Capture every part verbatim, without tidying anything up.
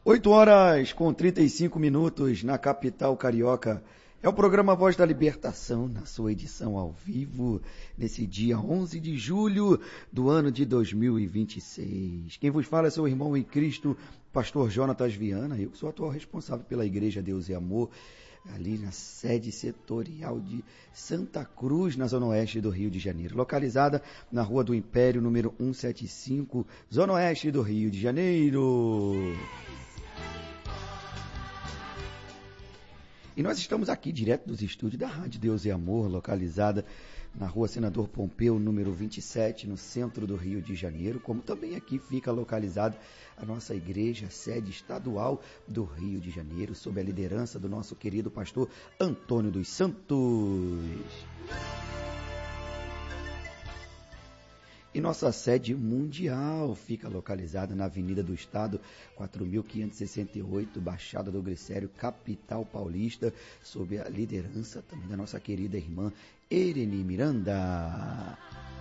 oito horas com trinta e cinco minutos na capital carioca. É o programa Voz da Libertação, na sua edição ao vivo, nesse dia onze de julho do ano de dois mil e vinte e seis. Quem vos fala é seu irmão em Cristo, pastor Jonatas Viana. Eu sou atual responsável pela Igreja Deus e Amor, ali na sede setorial de Santa Cruz, na Zona Oeste do Rio de Janeiro, localizada na Rua do Império, número cento e setenta e cinco, Zona Oeste do Rio de Janeiro. E nós estamos aqui, direto dos estúdios da Rádio Deus e Amor, localizada na Rua Senador Pompeu, número vinte e sete, no centro do Rio de Janeiro, como também aqui fica localizada a nossa igreja, sede estadual do Rio de Janeiro, sob a liderança do nosso querido pastor Antônio dos Santos. E nossa sede mundial fica localizada na Avenida do Estado, quatro mil quinhentos e sessenta e oito, Baixada do Glicério, capital paulista, sob a liderança também da nossa querida irmã Ereni Miranda.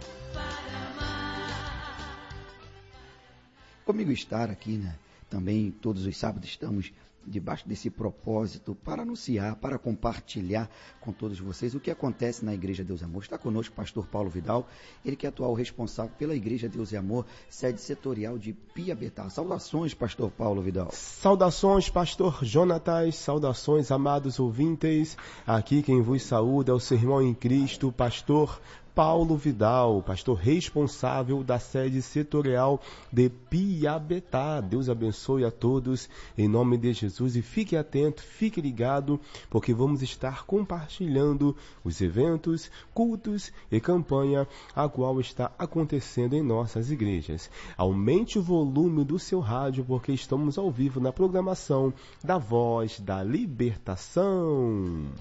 Comigo estar aqui, né? Também todos os sábados estamos debaixo desse propósito para anunciar, para compartilhar com todos vocês o que acontece na Igreja Deus e Amor. Está conosco o pastor Paulo Vidal, ele que é atual responsável pela Igreja Deus e Amor, sede setorial de Piabetá. Saudações, pastor Paulo Vidal. Saudações, pastor Jonatas, saudações, amados ouvintes. Aqui quem vos saúda é o seu irmão em Cristo, pastor Paulo Vidal, pastor responsável da sede setorial de Piabetá. Deus abençoe a todos em nome de Jesus e fique atento, fique ligado, porque vamos estar compartilhando os eventos, cultos e campanha a qual está acontecendo em nossas igrejas. Aumente o volume do seu rádio, porque estamos ao vivo na programação da Voz da Libertação.